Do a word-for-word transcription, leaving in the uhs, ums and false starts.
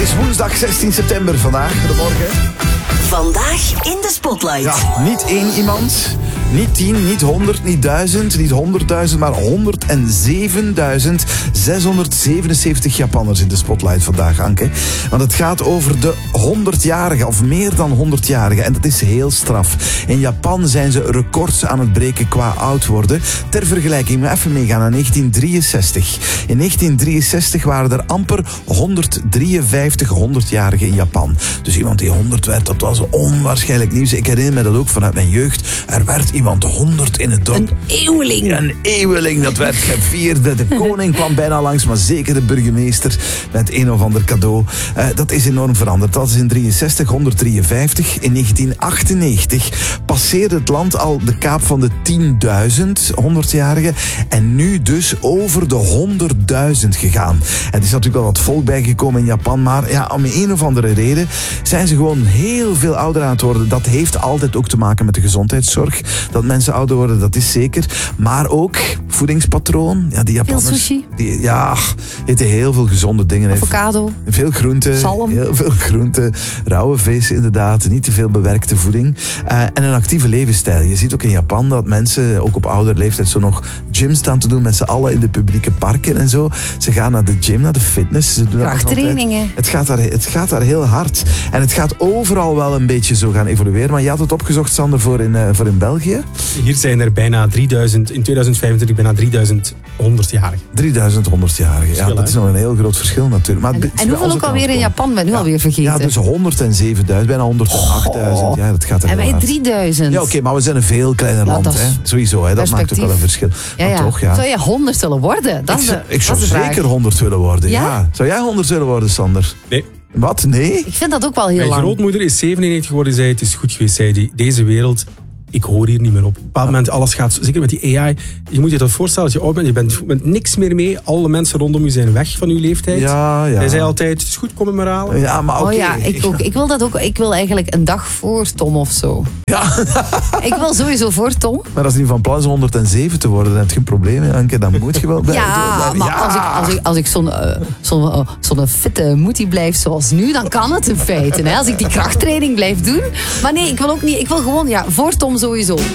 is woensdag zestien september vandaag. Goedemorgen. Vandaag in de Spotlight. Ja, niet één iemand, niet tien, niet honderd, niet duizend, niet honderdduizend, maar honderdzevenduizend zeshonderdzevenenzeventig Japanners in de Spotlight vandaag, Anke. Want het gaat over de honderdjarigen, of meer dan honderdjarigen. En dat is heel straf. In Japan zijn ze records aan het breken qua oud worden. Ter vergelijking, maar even meegaan naar negentien drieënzestig. In negentien drieënzestig waren er amper honderddrieënvijftig honderdjarigen in Japan. Dus iemand die honderd werd, dat was onwaarschijnlijk nieuws. Ik herinner me dat ook vanuit mijn jeugd. Er werd iemand honderd in het dorp. Een eeuweling. Een eeuweling, dat werd gevierd. De koning kwam bijna langs, maar zeker de burgemeester met een of ander cadeau. Uh, dat is enorm veranderd. Dat is in drieënzestig, honderddrieënvijftig. In negentien achtennegentig passeerde het land al de kaap van de tienduizend honderdjarigen. En nu dus over de honderdduizend gegaan. Er is natuurlijk wel wat volk bijgekomen in Japan, maar ja, om een of andere reden zijn ze gewoon heel veel ouder aan het worden. Dat heeft altijd ook te maken met de gezondheidszorg. Dat mensen ouder worden, dat is zeker. Maar ook voedingspatroon. Ja, die Japanners, veel sushi. Die, ja, eten heel veel gezonde dingen. Avocado. Veel groenten. Zalm. Heel veel groenten. Rauwe vis inderdaad. Niet te veel bewerkte voeding. Uh, en een actieve levensstijl. Je ziet ook in Japan dat mensen, ook op oudere leeftijd, zo nog gym staan te doen met z'n allen in de publieke parken en zo. Ze gaan naar de gym, naar de fitness. Ze doen krachttrainingen. Het gaat, daar, het gaat daar heel hard. En het gaat overal wel een beetje zo gaan evolueren. Maar je had het opgezocht, Sander, voor in, uh, voor in België. Hier zijn er bijna drieduizend, in tweeduizend vijfentwintig bijna drieduizend honderdjarigen. drieduizend honderdjarigen. Ja, dat is nog een heel groot verschil natuurlijk. Maar en, en hoeveel ook alweer in Japan? Ben nu ja. alweer vergeten. Ja, dus honderdzevenduizend, bijna honderdachtduizend. Ja, dat gaat er en wij drieduizend. Ja, oké, okay, maar we zijn een veel kleiner ja, land. Dat hè. Sowieso, hè. Dat maakt ook wel een verschil. Ja, ja. Maar toch, ja. Zou jij honderd willen worden? Dat ik is de, ik zou dat is zeker honderd willen worden. Ja? Ja? Zou jij honderd willen worden, Sander? Nee. Wat? Nee? Ik vind dat ook wel heel Mijn lang. Mijn grootmoeder is zevenennegentig geworden, zei het is goed geweest, zei die. Deze wereld, ik hoor hier niet meer op. Op een bepaald moment, alles gaat, zeker met die A I, je moet je dat voorstellen, als je oud bent, je bent met niks meer mee, alle mensen rondom je zijn weg van je leeftijd. Ja, ja. Hij zei altijd, het is goed, kom het maar halen. Ja, maar okay. Oh ja, ik, ook, ik wil dat ook. Ik wil eigenlijk een dag voor Tom of zo. Ja. Ik wil sowieso voor Tom. Maar als die van plan is honderdzeven te worden, dan heb je geen probleem, hè, Anke. Dan moet je wel blijven. Ja, maar ja. als ik, als ik, als ik zo'n uh, zo'n uh, zo'n fitte moetie blijf zoals nu, dan kan het in feite. Hè, als ik die krachttraining blijf doen. Maar nee, ik wil ook niet. Ik wil gewoon, ja, voor Tom sowieso.